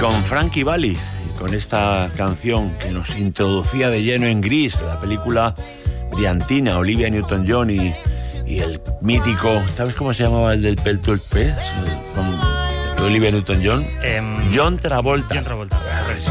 con Frankie Valli, con esta canción que nos introducía de lleno en Grease, la película briantina, Olivia Newton-John y el mítico, ¿sabes cómo se llamaba el del Pelto el Pez? Con Olivia Newton-John. John Travolta. John Travolta.